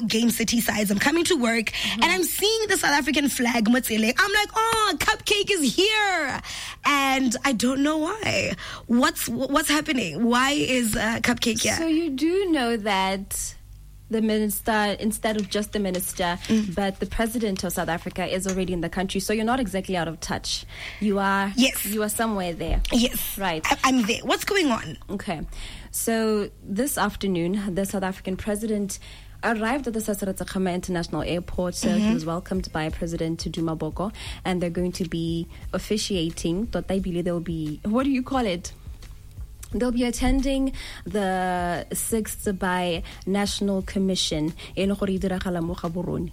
Game City sides. I'm coming to work and I'm seeing the South African flag, Motsele. I'm like, oh, Cupcake is here. And I don't know why. What's happening? Why is Cupcake here? So you do know that the minister, instead of just the minister, but the president of South Africa is already in the country. So you're not exactly out of touch. You are. Yes. You are somewhere there. Yes. Right. I'm there. What's going on? Okay. So this afternoon, the South African president arrived at the Sasira Tsakama International Airport. He was welcomed by President Duma Boko, and they're going to be officiating. They'll be, what do you call it? They'll be attending the 6th Bi-National Commission in Goridira mo Gaborone.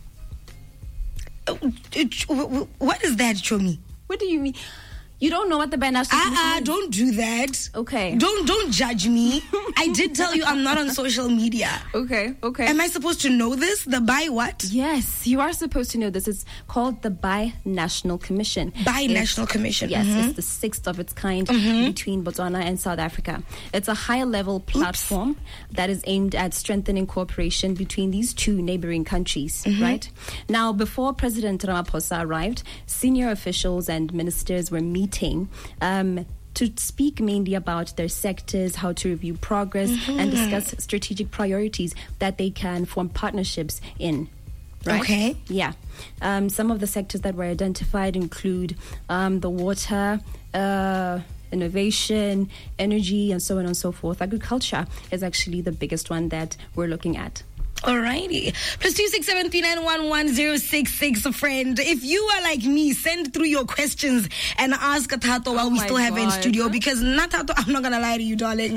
What is that, Chomi? What do you mean? You don't know what the Bi-National Commission is? Don't do that. Okay. Don't judge me. I did tell you I'm not on social media. Okay. Am I supposed to know this? The Bi what? Yes, you are supposed to know this. It's called the Bi-National Commission. Bi-National Commission. Yes, it's the 6th of its kind between Botswana and South Africa. It's a high-level platform that is aimed at strengthening cooperation between these two neighboring countries, right? Now, before President Ramaphosa arrived, senior officials and ministers were meeting to speak mainly about their sectors, how to review progress, and discuss strategic priorities that they can form partnerships in. Right? Okay. Yeah. Some of the sectors that were identified include the water, innovation, energy, and so on and so forth. Agriculture is actually the biggest one that we're looking at. Alrighty. +26739111066, friend. If you are like me, send through your questions and ask Thato while we still have her in studio, because not Thato, I'm not gonna lie to you, darling.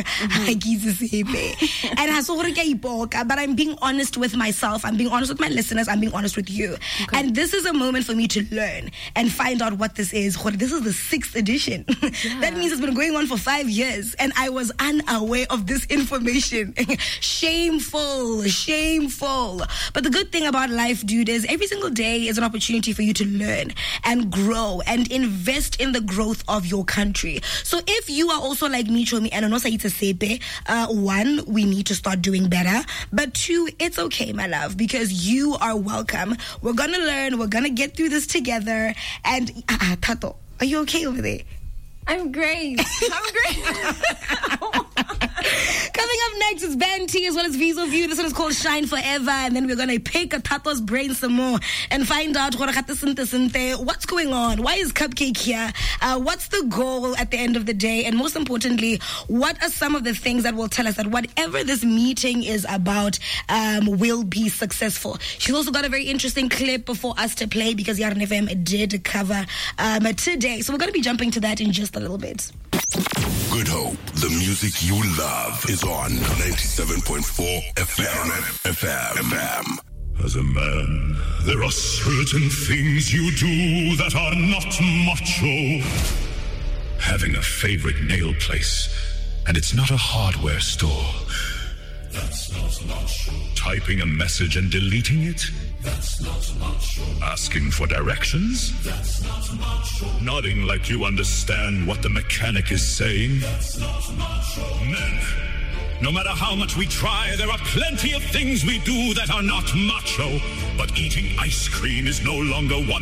But I'm being honest with myself, I'm being honest with my listeners, I'm being honest with you. Okay. And this is a moment for me to learn and find out what this is. This is the 6th edition. Yeah. That means it's been going on for 5 years and I was unaware of this information. Shameful. But the good thing about life, dude, is every single day is an opportunity for you to learn and grow and invest in the growth of your country. So if you are also like me, Chomi, and one, we need to start doing better. But 2, it's okay, my love, because you are welcome. We're gonna learn, we're gonna get through this together. And Tato, are you okay over there? I'm great. Coming up next is Ben T as well as Viso View. This one is called Shine Forever, and then we're gonna pick a Tato's brain some more and find out what's going on. Why is Cupcake here? What's the goal at the end of the day? And most importantly, what are some of the things that will tell us that whatever this meeting is about will be successful? She's also got a very interesting clip for us to play because Yarn FM did cover today. So we're gonna be jumping to that in just a little bit. Good Hope, the music you love, is on 97.4 FM. As a man, there are certain things you do that are not macho. Having a favorite nail place, and it's not a hardware store. That's not macho. Typing a message and deleting it? That's not macho. Asking for directions? That's not macho. Nodding like you understand what the mechanic is saying? That's not macho. Men, no matter how much we try, there are plenty of things we do that are not macho. But eating ice cream is no longer one